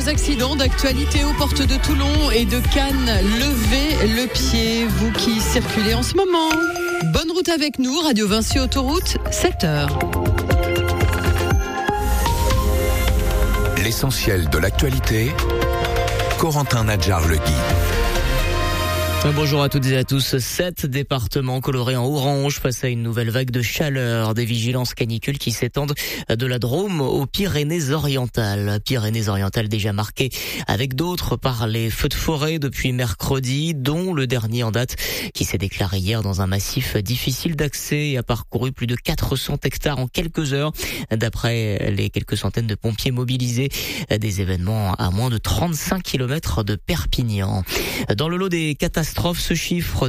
2 accidents d'actualité aux portes de Toulon et de Cannes. Levez le pied, vous qui circulez en ce moment. Bonne route avec nous, Radio Vinci Autoroute, 7h. L'essentiel de l'actualité, Corentin Nadjar-Le Gui. Bonjour à toutes et à tous. 7 départements colorés en orange face à une nouvelle vague de chaleur. Des vigilances canicules qui s'étendent de la Drôme aux Pyrénées-Orientales. Pyrénées-Orientales déjà marquées avec d'autres par les feux de forêt depuis mercredi, dont le dernier en date qui s'est déclaré hier dans un massif difficile d'accès et a parcouru plus de 400 hectares en quelques heures. D'après les quelques centaines de pompiers mobilisés, des événements à moins de 35 km de Perpignan. Dans le lot des catastrophes, ce chiffre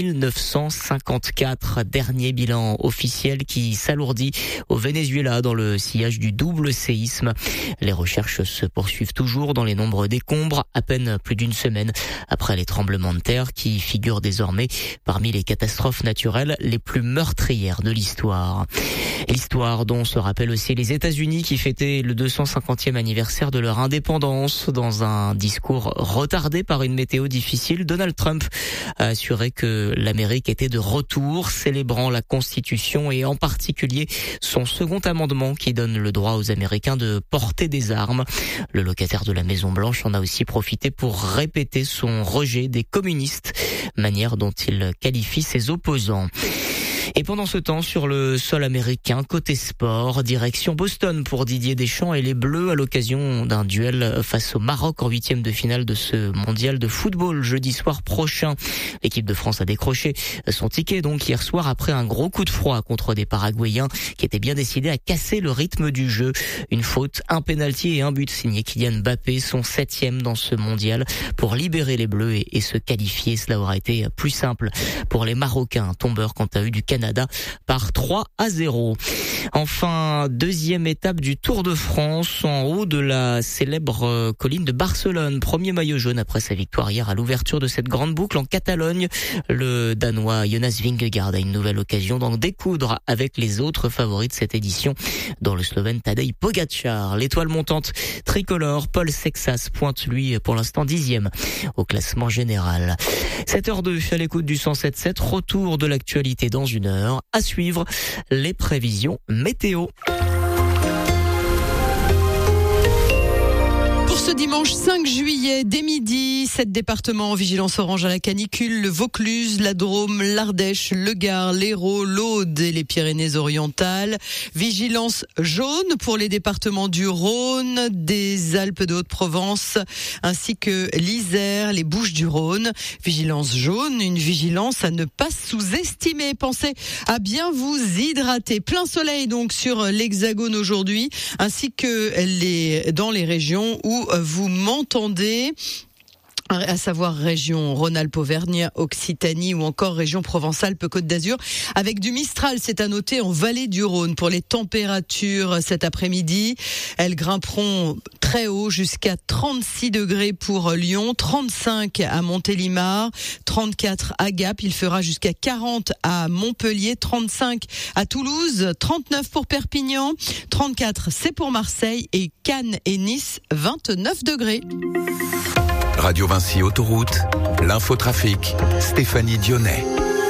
2954, dernier bilan officiel qui s'alourdit au Venezuela dans le sillage du double séisme. Les recherches se poursuivent toujours dans les nombres décombres, à peine plus d'une semaine après les tremblements de terre qui figurent désormais parmi les catastrophes naturelles les plus meurtrières de l'histoire. L'histoire dont se rappellent aussi les États-Unis qui fêtaient le 250e anniversaire de leur indépendance. Dans un discours retardé par une météo difficile, Donald Trump a assuré que l'Amérique était de retour, célébrant la Constitution et en particulier son second amendement qui donne le droit aux Américains de porter des armes. Le locataire de la Maison-Blanche en a aussi profité pour répéter son rejet des communistes, manière dont il qualifie ses opposants. Et pendant ce temps, sur le sol américain, côté sport, direction Boston pour Didier Deschamps et les Bleus à l'occasion d'un duel face au Maroc en 8e de finale de ce mondial de football jeudi soir prochain. L'équipe de France a décroché son ticket donc hier soir après un gros coup de froid contre des Paraguayens qui étaient bien décidés à casser le rythme du jeu. Une faute, un pénalty et un but signé Kylian Mbappé, son 7e dans ce mondial pour libérer les Bleus et se qualifier. Cela aura été plus simple pour les Marocains, tombeurs quant à eux du Canada par 3-0. Enfin, deuxième étape du Tour de France en haut de la célèbre colline de Barcelone. Premier maillot jaune après sa victoire hier à l'ouverture de cette grande boucle en Catalogne. Le Danois Jonas Vingegaard a une nouvelle occasion d'en découdre avec les autres favoris de cette édition, dont le Slovène Tadej Pogačar. L'étoile montante tricolore Paul Sexas pointe lui pour l'instant 10e au classement général. 7h02 à l'écoute du 107.7, retour de l'actualité dans une heure. À suivre les prévisions météo. Ce dimanche 5 juillet, dès midi, 7 départements en vigilance orange à la canicule, le Vaucluse, la Drôme, l'Ardèche, le Gard, l'Hérault, l'Aude et les Pyrénées-Orientales. Vigilance jaune pour les départements du Rhône, des Alpes de Haute-Provence, ainsi que l'Isère, les Bouches-du-Rhône. Vigilance jaune, une vigilance à ne pas sous-estimer. Pensez à bien vous hydrater. Plein soleil donc sur l'Hexagone aujourd'hui, ainsi que dans les régions où vous m'entendez, à savoir région Rhône-Alpes-Auvergne, Occitanie ou encore région Provence-Alpes-Côte d'Azur, avec du Mistral, c'est à noter en vallée du Rhône. Pour les températures cet après-midi, elles grimperont très haut jusqu'à 36 degrés pour Lyon, 35 à Montélimar, 34 à Gap, il fera jusqu'à 40 à Montpellier, 35 à Toulouse, 39 pour Perpignan, 34 c'est pour Marseille et Cannes et Nice, 29 degrés. Radio Vinci Autoroute, l'infotrafic, Stéphanie Dionnet.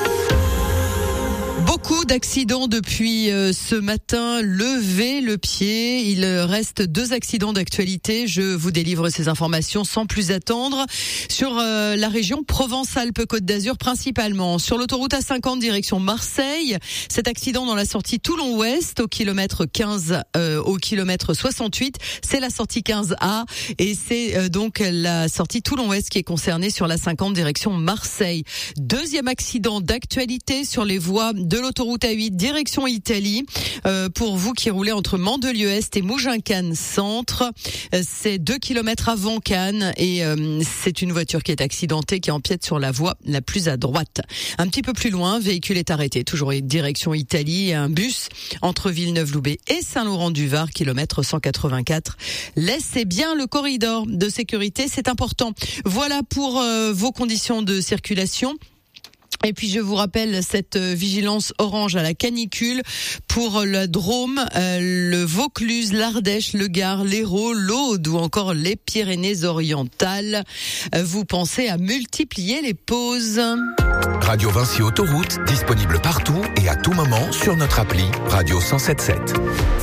Beaucoup d'accidents depuis ce matin. Levez le pied. Il reste 2 accidents d'actualité. Je vous délivre ces informations sans plus attendre. Sur la région Provence-Alpes-Côte d'Azur principalement. Sur l'autoroute A50 direction Marseille. Cet accident dans la sortie Toulon-Ouest au kilomètre 15, au kilomètre 68. C'est la sortie 15A et c'est donc la sortie Toulon-Ouest qui est concernée sur la 50 direction Marseille. Deuxième accident d'actualité sur les voies de l'autoroute A8 direction Italie. Pour vous qui roulez entre Mandelieu-Est et Mougins-Cannes Centre, c'est 2 kilomètres avant Cannes et c'est une voiture qui est accidentée qui empiète sur la voie la plus à droite. Un petit peu plus loin, véhicule est arrêté, toujours direction Italie, et un bus entre Villeneuve-Loubet et Saint-Laurent-du-Var, kilomètre 184. Laissez bien le corridor de sécurité, c'est important. Voilà pour vos conditions de circulation. Et puis je vous rappelle cette vigilance orange à la canicule pour la Drôme, le Vaucluse, l'Ardèche, le Gard, l'Hérault, l'Aude ou encore les Pyrénées-Orientales. Vous pensez à multiplier les pauses. Radio Vinci Autoroute, disponible partout et à tout moment sur notre appli Radio 107.7.